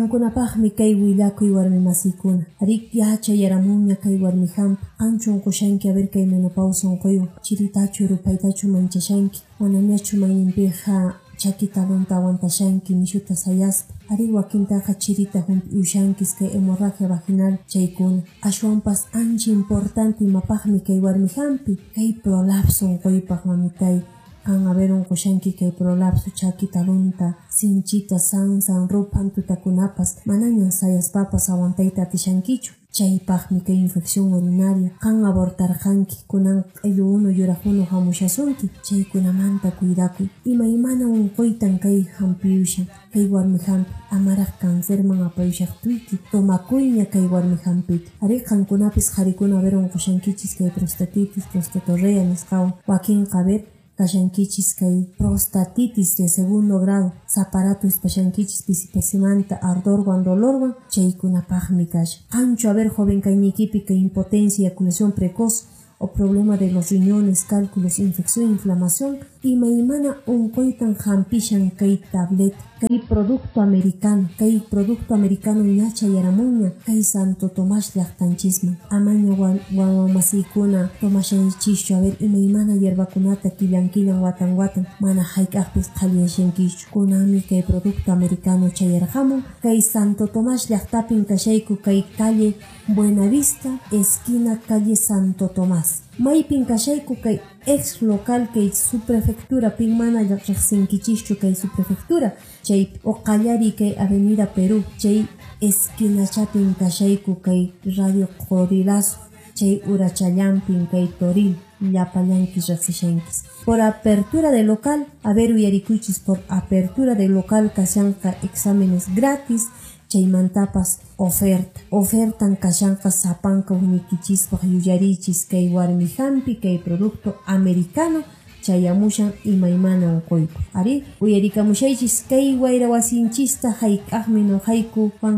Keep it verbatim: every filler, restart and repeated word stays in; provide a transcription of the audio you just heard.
Qankunapaqmi kay willakuy warmi masiykuna. Ari yachayaramunña kay warmi hampi. Qanchun qushanki haber kay menopausa unquywan. Chiritachu rupaytachu manchashanki. Manañachu mayninpiqa chaki talunta aguantashanki nishuta sayaspa. Ari wakintaqa chirita humpi ushankis kay hemorragia vaginal chaykuna. Ashwanpas ancha importante imapaqmi kay warmi hampi. Kay prolapso unquypaq mamitay. Kan haber unqushanki kay prolapso chaki talunta, sinchita, sansan, rupan tutakunapas manañan sayaspapas aguantayta atishankichu. Chaypaqmi kay infección urinaria. Kan abortarqanki kunan q'illu unu yuraq unu hamushasunki. Chaykunamanta cuidakuy. Imaymana unquytan kay hampiushan. Kay warmi hampi amaraq cancerman apayushaqtuyki. Tomakuyña kay warmi hampita. Ari qankunapis qarikuna haber unqushankichis kay prostatitis, prostatorrea nisqawan. Wakinqa haber kashankichis kay prostatitis de segundo grado. Zaparato espashankichis pisipasimanta ardorwan dolorwan chaykunapaqmi kasha. Qanchu haber joven kaynikipi kay impotencia, eyaculación precoz o problema de los riñones, cálculos, infección, inflamación, imaymana unquytan hampishan kay tablet, kay producto americano, kay producto americano ñachayaramunña kay Santo Tomás llaqtanchisman. Amaña wawamasiykuna tomashanchischu haber imaymana hierbakunata killan killan watan watan mana hayk'aqpis qhalliyashankischu. Kunanmi kay producto americano chayarqamun kay Santo Tomás llaqtapin kashayku kay calle Buenavista, esquina calle Santo Tomás. Maypin kashayku kay ex local kay subprefectura pin mana riqsinkichischu kay subprefectura chay oqallari kay avenida Perú chay esquina chapin kashayku kay radio Corilazo chay urachallanpin kay Toril llapallankis riqsishankis. Por apertura de local haber uyarikuychis por apertura de local kashanqa exámenes gratis. Chaymantapas oferta. Ofertan kashanqa sapanka unikichispaq yuyarichis kay warmi hampi kay producto americano chayamushan imaymana unquyku. Ari uyarikamushaychis kay wayra wasinchista hayk'aqmi noqayku Juan